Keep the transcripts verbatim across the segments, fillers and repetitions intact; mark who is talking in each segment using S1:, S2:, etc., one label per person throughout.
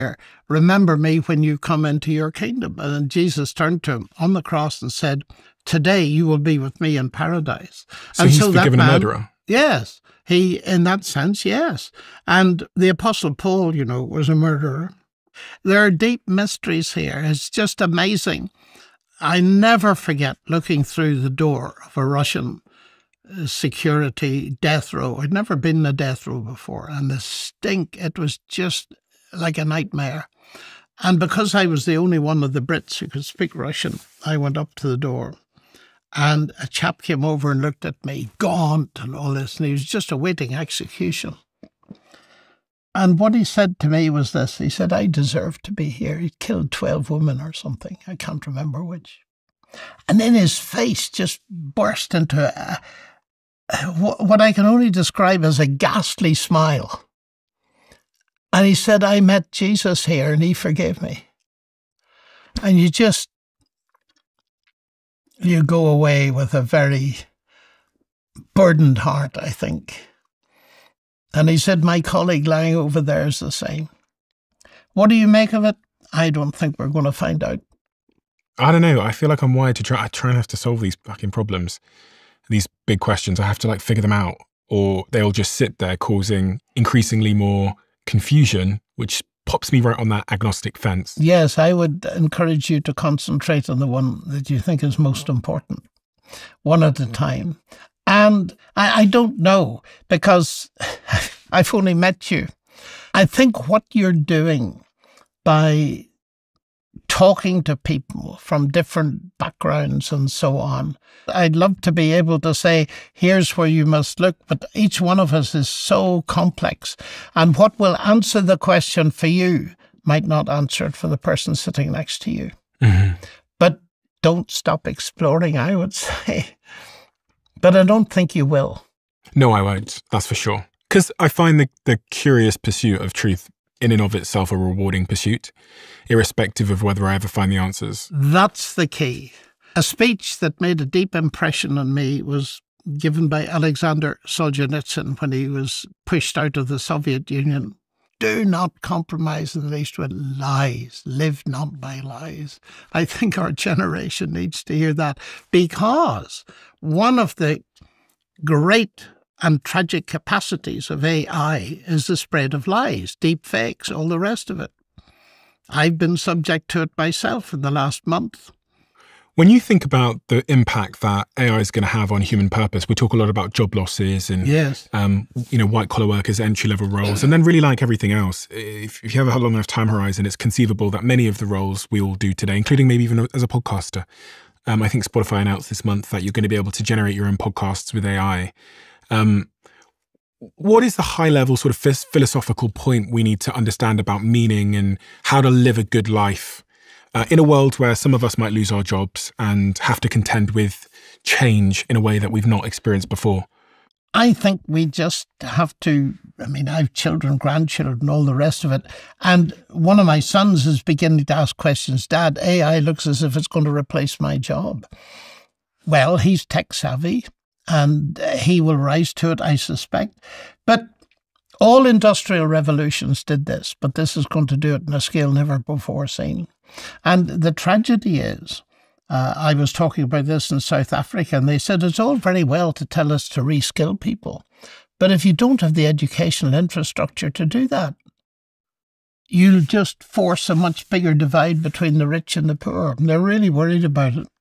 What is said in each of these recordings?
S1: remember me when you come into your kingdom. And then Jesus turned to him on the cross and said, today you will be with me in paradise.
S2: So
S1: and
S2: he's
S1: so
S2: forgiven
S1: that man,
S2: a murderer?
S1: Yes. He, in that sense, yes. And the Apostle Paul, you know, was a murderer. There are deep mysteries here. It's just amazing. I never forget looking through the door of a Russian security death row. I'd never been in a death row before. And the stink, it was just like a nightmare. And because I was the only one of the Brits who could speak Russian, I went up to the door. And a chap came over and looked at me, gaunt and all this, and he was just awaiting execution. And what he said to me was this. He said, I deserve to be here. He'd killed twelve women or something. I can't remember which. And then his face just burst into a, what I can only describe as a ghastly smile. And he said, I met Jesus here and he forgave me. And you just, you go away with a very burdened heart, I think. And he said, my colleague lying over there is the same. What do you make of it? I don't think we're going to find out.
S2: I don't know. I feel like I'm wired to try, I try and have to solve these fucking problems, these big questions. I have to like figure them out, or they'll just sit there causing increasingly more confusion, which pops me right on that agnostic fence.
S1: Yes, I would encourage you to concentrate on the one that you think is most important, one at a time. And I, I don't know, because I've only met you. I think what you're doing by talking to people from different backgrounds and so on, I'd love to be able to say, here's where you must look, but each one of us is so complex. And what will answer the question for you might not answer it for the person sitting next to you. Mm-hmm. But don't stop exploring, I would say. But I don't think you will.
S2: No, I won't. That's for sure. Because I find the, the curious pursuit of truth in and of itself a rewarding pursuit, irrespective of whether I ever find the answers.
S1: That's the key. A speech that made a deep impression on me was given by Alexander Solzhenitsyn when he was pushed out of the Soviet Union. Do not compromise in the least with lies. Live not by lies. I think our generation needs to hear that, because one of the great and tragic capacities of A I is the spread of lies, deep fakes, all the rest of it. I've been subject to it myself in the last month.
S2: When you think about the impact that A I is going to have on human purpose, we talk a lot about job losses and,
S1: yes. um,
S2: you know, white collar workers, entry level roles, and then really like everything else. If, if you have a long enough time horizon, it's conceivable that many of the roles we all do today, including maybe even as a podcaster, um, I think Spotify announced this month that you're going to be able to generate your own podcasts with A I. Um, what is the high level sort of philosophical point we need to understand about meaning and how to live a good life uh, in a world where some of us might lose our jobs and have to contend with change in a way that we've not experienced before?
S1: I think we just have to, I mean, I have children, grandchildren, all the rest of it. And one of my sons is beginning to ask questions. Dad, A I looks as if it's going to replace my job. Well, he's tech savvy and he will rise to it, I suspect. But all industrial revolutions did this, but this is going to do it on a scale never before seen. And the tragedy is, Uh, I was talking about this in South Africa, and they said it's all very well to tell us to reskill people, but if you don't have the educational infrastructure to do that, you'll just force a much bigger divide between the rich and the poor. And they're really worried about it.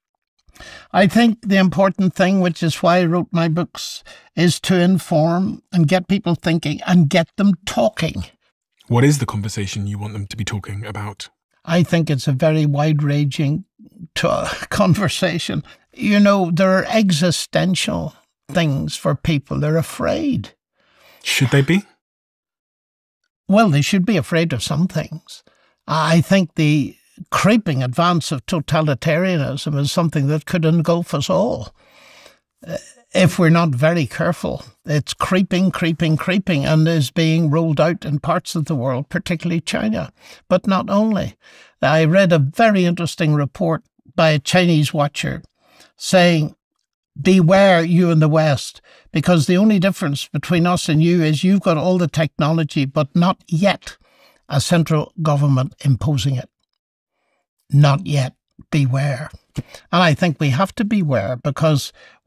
S1: I think the important thing, which is why I wrote my books, is to inform and get people thinking and get them talking.
S2: What is the conversation you want them to be talking about?
S1: I think it's a very wide-ranging conversation. You know, there are existential things for people. They're afraid.
S2: Should they be?
S1: Well, they should be afraid of some things. I think the creeping advance of totalitarianism is something that could engulf us all. If we're not very careful, it's creeping, creeping, creeping, and is being rolled out in parts of the world, particularly China. But not only. I read a very interesting report by a Chinese watcher saying, beware you in the West, because the only difference between us and you is you've got all the technology, but not yet a central government imposing it. Not yet. Beware. And I think we have to beware, because